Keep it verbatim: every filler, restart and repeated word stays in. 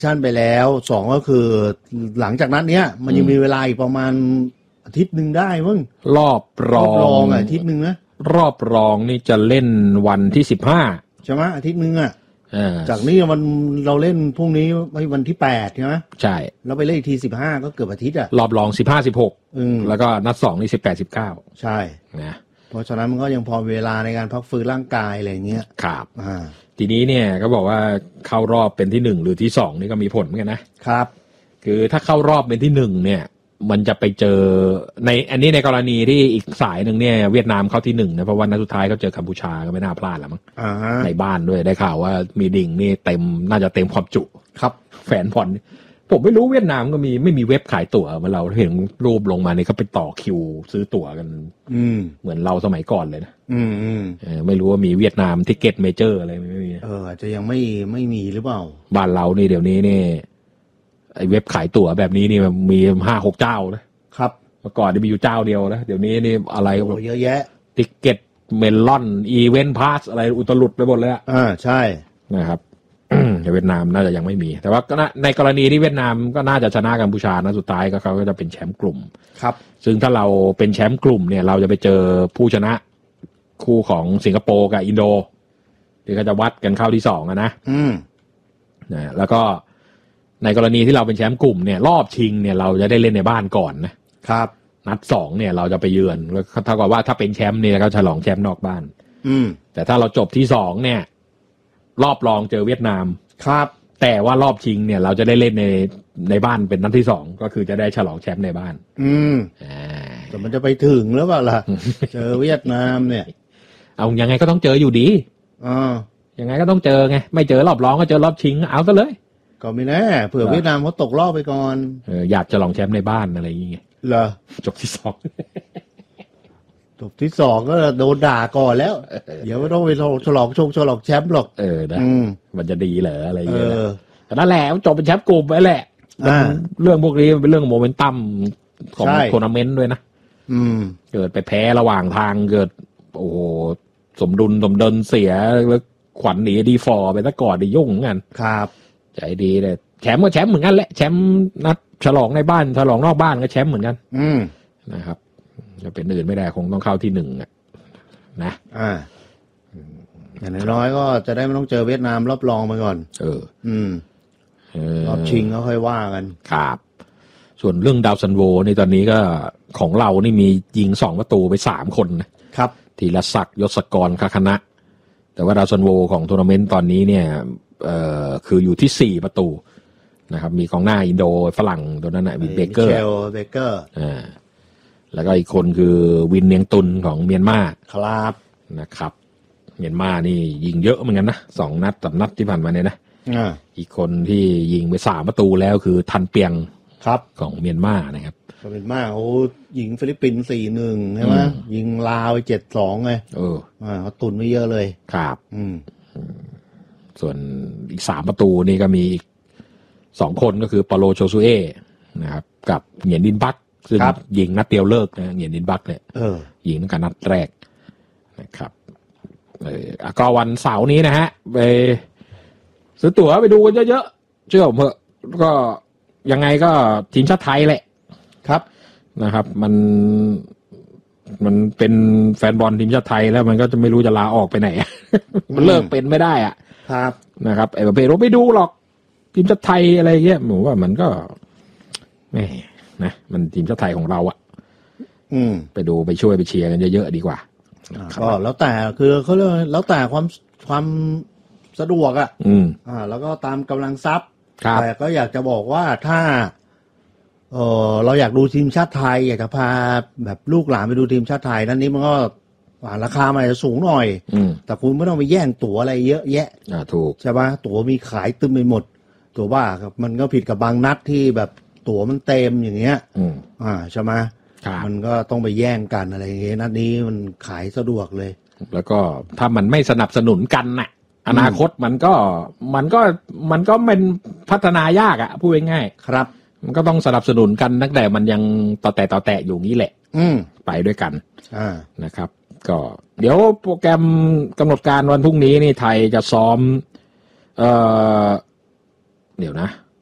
ชั่นไปแล้วสองก็คือหลังจากนั้นเนี้ยมันยังมีเวลาอีกประมาณอาทิตย์นึงได้มั้งรอบรองรอบรองอาทิตย์นึงนะรอบรองนี่จะเล่นวันที่สิบห้าใช่ไหมอาทิตย์นึงอ่ะจากนี้วันเราเล่นพรุ่งนี้วันที่แปดใช่ไหมใช่แล้วไปเล่นอีกทีสิบห้าก็เกือบอาทิตย์อ่ะรอบรองสิบห้า สิบหกแล้วก็นัดสองนี่สิบแปด สิบเก้าใช่นะเพราะฉะนั้นมันก็ยังพอเวลาในการพักฟื้นร่างกายอะไรอย่างเงี้ยครับอ่าทีนี้เนี่ยก็บอกว่าเข้ารอบเป็นที่หนึ่งหรือที่สองนี่ก็มีผลเหมือนกันนะครับคือถ้าเข้ารอบเป็นที่หนึ่งเนี่ยมันจะไปเจอในอันนี้ในกรณีที่อีกสายหนึ่งเนี่ยเวียดนามเข้าที่หนึ่งนะเพราะวันนัดสุดท้ายเขาเจอกัมพูชาก็ไม่น่าพลาดแล้วมั้งในบ้านด้วยได้ข่าวว่ามีดิ่งนี่เต็มน่าจะเต็มความจุครับแฟนบอลผมไม่รู้เวียดนามก็มีไม่มีเว็บขายตั๋วเหมือนเราเห็นรูปลงมานี่เขาไปต่อคิวซื้อตั๋วกันอืมเหมือนเราสมัยก่อนเลยนะอืมอืมเออไม่รู้ว่ามีเวียดนามทิกเก็ตเมเจอร์อะไรไม่มีเอออาจจะยังไม่ไม่มีหรือเปล่าบ้านเรานี่เดี๋ยวนี้นี่ไอ้เว็บขายตั๋วแบบนี้นี่มีห้าหกเจ้านะครับเมื่อก่อนนี่มีอยู่เจ้าเดียวนะเดี๋ยวนี้นี่อะไรเยอะแยะทิกเก็ตเมลอนอีเวนต์พาสอะไรอุตลุดไปหมดเลยอ่ะอ่าใช่นะครับเวียดนามน่าจะยังไม่มีแต่ว่าก็ในกรณีที่เวียดนามก็น่าจะชนะกัมพูชานะสุดท้ายก็เขาก็จะเป็นแชมป์กลุ่มครับซึ่งถ้าเราเป็นแชมป์กลุ่มเนี่ยเราจะไปเจอผู้ชนะคู่ของสิงคโปร์กับอินโดที่เขาจะวัดกันเข้าที่สองนะอืมนะแล้วก็ในกรณีที่เราเป็นแชมป์กลุ่มเนี่ยรอบชิงเนี่ยเราจะได้เล่นในบ้านก่อนนะครับนัดสองเนี่ยเราจะไปเยือนแล้วเท่ากับว่าถ้าเป็นแชมป์เนี่ยก็ฉลองแชมป์นอกบ้านอืมแต่ถ้าเราจบที่สองเนี่ยรอบรองเจอเวียดนามครับแต่ว่ารอบชิงเนี่ยเราจะได้เล่นในในบ้านเป็นนัดที่สองก็คือจะได้ฉลองแชมป์ในบ้านอืมอ่าแต่มันจะไปถึงหรือเปล่าล่ะ เจอเวียดนามเนี่ยเอายังไงก็ต้องเจออยู่ดีอ่ายังไงก็ต้องเจอไงไม่เจอรอบรองก็เจอรอบชิงเอาซะเลยก็ไม่แน่เผื่อเวียดนามเขาตกรอบไปก่อนเอออยากฉลองแชมป์ในบ้านอะไรอย่างเงี้ยเหรอจบที่สองจบที่สองก็โดนด่าก่อนแล้วเดี๋ยวไม่ต้องไปฉลองชงฉลองแชมป์หรอกเออนะมันจะดีเหรออะไรอย่างเงี้ยแต่นั่นแหละจบเป็นแชมป์กลุ่มไปแหละเรื่องพวกนี้มันเป็นเรื่องโมเมนตัมของทัวร์นาเมนต์ด้วยนะอืมเกิดไปแพ้ระหว่างทางเกิดโอ้โหสมดุลสมดุลเสียแล้วขวัญหนีดีฟอร์ไปซะก่อนได้ยุ่งเหมือนกันครับใจดีเลยแชมป์ก็แชมป์เหมือนกันแหละแชมป์นัดฉลองในบ้านฉลองนอกบ้านก็แชมป์เหมือนกันอืมนะครับจะเป็นอื่นไม่ได้คงต้องเข้าที่หนึ่งอ่ะนะอ่าอย่างน้อยก็จะได้ไม่ต้องเจอเวียดนามรอบรองไปก่อนเอออืมรอบชิงก็ค่อยว่ากันครับส่วนเรื่องดาวซันโวในตอนนี้ก็ของเรานี่มียิงสองประตูไปสามคนนะครับธีรศักดิ์ยศกรคคณะแต่ว่าดาวซันโวของทัวร์นาเมนต์ตอนนี้เนี่ยเอ่อคืออยู่ที่สี่ประตูนะครับมีกองหน้าอินโดฝรั่งตัวนั้นน่ะวินเบเกอร์มิเชลเบเกอร์อ่าแล้วก็อีกคนคือวินเนียงตุนของเมียนมาครับนะครับเมียนมานี่ยิงเยอะเหมือนกันนะสองนัดสามนัดที่ผ่านมาเนี่ยนะอ่าอีกคนที่ยิงไปสามประตูแล้วคือทันเปียงครับของเมียนมานะครับเมียนมาโอ้ยิงฟิลิปปินส์ สี่หนึ่ง ใช่ไหมยิงลาวไป เจ็ดสอง ไงเอออ่าเขาตุนไม่เยอะเลยครับอืมส่วนอีกสามประตูนี่ก็มีอีกสองคนก็คือปาโลโชซูเอนะครับกับเหงียนดินบักซึ่งยิงนัดเดียวเลิกนะเหงียนดินบักเนี่ยยิงตั้งแต่นัดแรกนะครับเออก็วันเสาร์นี้นะฮะไปซื้อตั๋วไปดูกันเยอะๆเชื่อผมเถอะก็ยังไงก็ทีมชาติไทยแหละครับนะครับมันมันเป็นแฟนบอลทีมชาติไทยแล้วมันก็จะไม่รู้จะลาออกไปไหน มันเลิกเป็นไม่ได้อ่ะครับนะครับไอ้ประเภทเราไม่ดูหรอกทีมชาติไทยอะไรเงี้ยผมว่ามันก็แหมนะมันทีมชาติไทยของเราอ่ะอืมไปดูไปช่วยไปเชียร์กันเยอะๆดีกว่าก็แล้วแต่คือเขาเรียกแล้วแต่ความความสะดวกอ่ะอืมอ่าแล้วก็ตามกำลังทรัพย์แต่ก็อยากจะบอกว่าถ้าเออเราอยากดูทีมชาติไทยอยากจะพาแบบลูกหลานไปดูทีมชาติไทยนั่นนี้มันก็ราคามันจะสูงหน่อยแต่คุณไม่ต้องไปแย่งตั๋วอะไรเยอะแยะอ่าถูกใช่ป่ะตั๋วมีขายตึมไปหมดตั๋วบ้าครับมันก็ผิดกับบางนัดที่แบบตั๋วมันเต็มอย่างเงี้ยอ่าใช่ไหมมันก็ต้องไปแย่งกันอะไรอย่างเงี้ยนัดนี้มันขายสะดวกเลยแล้วก็ถ้ามันไม่สนับสนุนกันน่ะอนาคตมันก็มันก็มันก็เป็นพัฒนายากอ่ะพูดง่ายๆครับมันก็ต้องสนับสนุนกันตั้งแต่มันยังต่อแต่ต่อแต่อยู่งี้แหละอืมไปด้วยกันอ่านะครับก็เดี๋ยวโปรแกรมกำหนดการวันพรุ่งนี้นี่ไทยจะซ้อมเอ่อเดี๋ยวนะ